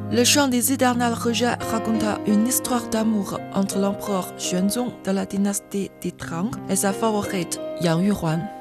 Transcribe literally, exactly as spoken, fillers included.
Le chant des éternels rejets raconta une histoire d'amour entre l'empereur Xuanzong de la dynastie des Tang et sa favorite Yang Yuhuan.